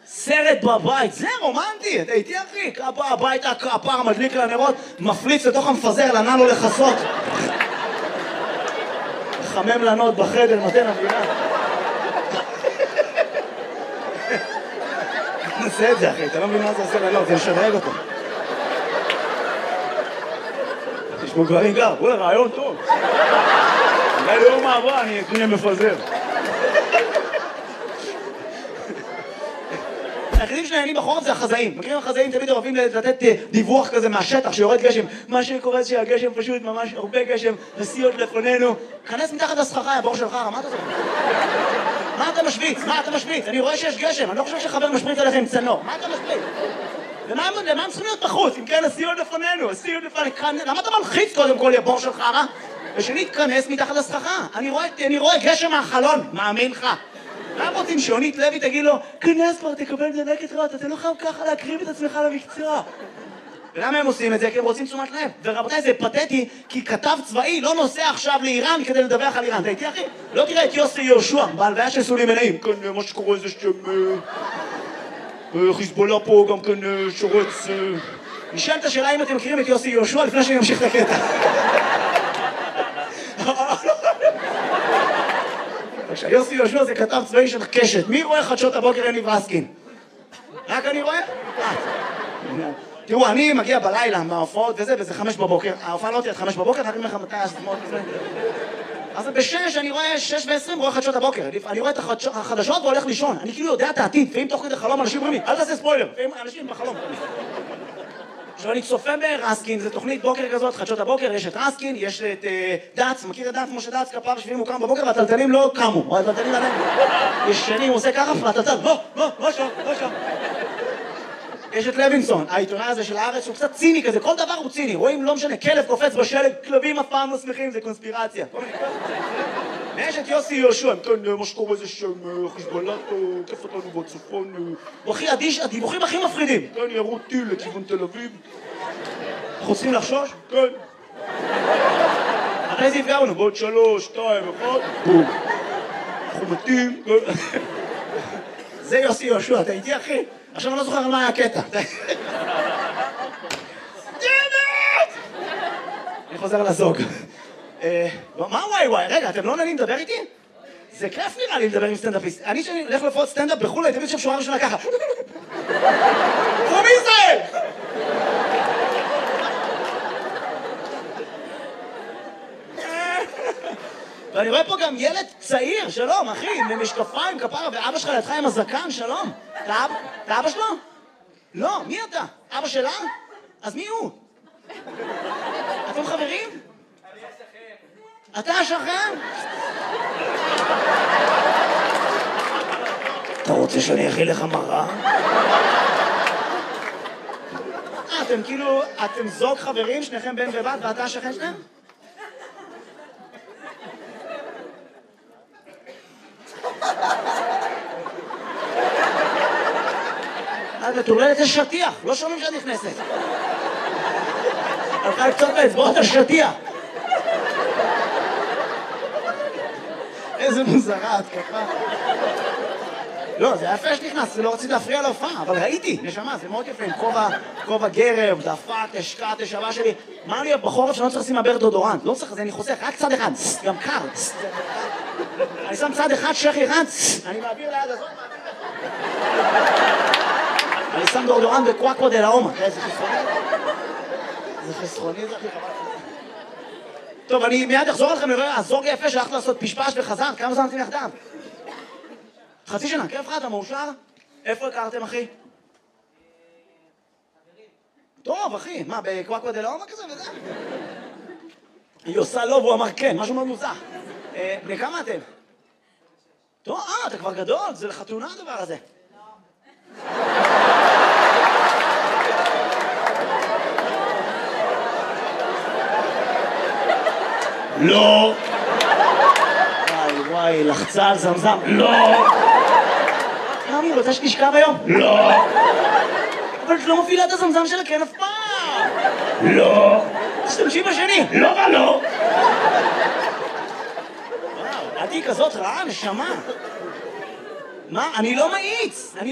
סרט בבית, זה רומנטי, אתה איתי אחי, בא הביתה, הפער מדליק לנרות, מפליץ לתוך המפזר, לנע לו לחסות. חמם לנות בחדר, נותן אווירה. נעשה את זה אחי, אתה לא מבין מה זה עושה לנות, זה משדרג אותו. תשמעו גברים גר, בואי רעיון טוב. אולי ליום הבא אני אקנה מפזר. היחידים שנהנים בחורף זה החזאים. מכירים החזאים תמיד אוהבים לתת דיווח כזה מהשטח שיורד גשם. מה שקורה זה שהגשם פשוט ממש הרבה גשם, נסיעות לפנינו. כנס מתחת לסככה, הבור שלך, מה אתה עושה? מה אתה משוויץ? מה אתה משוויץ? אני רואה שיש גשם, אני לא חושב שחבר משפריץ עליכם עם צנור. מה אתה משוויץ? למה הם צריכים להיות בחוץ? אם כן, נסיעות לפנינו, נסיעות לפנינו. למה אתה מלחיץ קודם כל הבור שלך, רע? ושנתכנס מתחת לסככה. אני רואה גשם מהחלון, מאמין לך. למה רוצים שיונית לוי תגיד לו, כנס כבר, תקבל דלקת רעות, אתה לא חייב ככה להקריב את עצמך למקצוע. ולמה הם עושים את זה? כי הם רוצים תשומת לב. ורבותיי, זה פתטי, כי כתב צבאי לא נוסע עכשיו לאיראן כדי לדווח על איראן. אתה איתי אחי? לא תראה את יוסי יהושע, בהלוויה של סולימאני. כן, מה שקורה זה חיזבאללה פה גם כן שורץ. נשאלת השאלה אם אתם מכירים את יוסי יהושע לפני שאני אמשיך את הקטע. יוסי יהושע זה כתב צבאי של קשת. מי רואה חדשות הבוקר יניב רסקין? רק אני רואה? תראו, אני מגיע בלילה מההופעות וזה 5 בבוקר. ההופעה לא תהיה עד 5 בבוקר, אני אומר לך מתי השמות וזה. אז ב-6 אני רואה 6:20 רואה חדשות הבוקר. אני רואה את החדשות והולך לישון. אני כאילו יודע את העתיד, ואם תוך כדי חלום אנשים אומרים לי, אל תעשה ספוילר, ואם אנשים בחלום. עכשיו אני צופה ברסקין, זו תוכנית בוקר כזאת, חדשות הבוקר, יש את רסקין, יש את דץ, מכיר את דץ, משה דץ, כפר שביעים הוא קם בבוקר והטלטלים לא קמו, או הטלטלים עליהם. ישנים, הוא עושה ככה, והטלטל, לא שם. יש את לוינסון, העיתונאי הזה של הארץ, שהוא קצת ציני כזה, כל דבר הוא ציני, רואים, לא משנה, כלב קופץ בשלג, כלבים אף פעם לא שמחים, זה קונספירציה. ויש את יוסי יהושע, כן, מה שקורה זה שם, חיזבאללה, כיף אותנו בצפון, הוא הכי אדיש, הדיווחים הכי מפחידים. כן, ירו טיל לכיוון תל אביב. אנחנו צריכים לחשוש? כן. אחרי זה יפגענו, בעוד 3, 2, 1, בום. אנחנו מתים, כן. זה יוסי יהושע, אתה איתי אחי? עכשיו אני לא זוכר על מה היה הקטע. אני חוזר לזוג. מה וואי? רגע, אתם לא נהנים לדבר איתי? זה כיף נראה לי לדבר עם סטנדאפיסט. אני שאני הולך לפחות סטנדאפ בחו"ל, הייתי שם שורה ראשונה ככה. פרום ישראל! ואני רואה פה גם ילד צעיר, שלום, אחי, עם משקפיים, כפרה, ואבא שלך לידך עם הזקן, שלום. אתה אבא שלו? לא, מי אתה? אבא שלה? אז מי הוא? אתם חברים? אתה השכן? אתה רוצה שאני אכיל לך מראה? אתם כאילו, אתם זוג חברים, שניכם בן ובת, ואתה השכן שלהם? את מטורללת לשטיח, לא שומעים שאת נכנסת. הלכה קצת באצבעות השטיח. איזה מוזרה, את ככה. לא, זה יפה שנכנס, לא רציתי להפריע להופעה, אבל ראיתי, נשמה, זה מאוד יפה, עם כובע גרב, דפק, השקעת, השבה שלי. מה לי בחורף שאני לא צריך לשים מעבר דודורנט? לא צריך, זה אני חוסך, רק צד אחד, גם קר. אני שם צד אחד, שכי אחד, אני מעביר ליד הזאת, אני שם דודורנט בקוואקו דה לאומה. איזה חסרוני? זה חסרוני, זה הכי חבל. טוב, אני מיד אחזור לכם לראה, הזוג יפה שהלכת לעשות פשפש וחזר, כמה זמן אתם יחדיו? חצי שנה, כיף לך, אתה מאושר? איפה הכרתם, אחי? טוב, אחי, מה, בקוואקו דה לאומה כזה וזה? היא עושה לא, והוא אמר כן, משהו מאוד מוזר. בני כמה אתם? טוב, אתה כבר גדול, זה לחתונה הדבר הזה. לא. וואי, לחצה על זמזם. לא. כמה, רוצה שתשכב היום? לא. אבל את לא מפעילה את הזמזם שלה, כן אף פעם. לא. תשתמשי בשני. לא, לא. וואו, את היא כזאת רעה, נשמה. מה? אני לא מאיץ.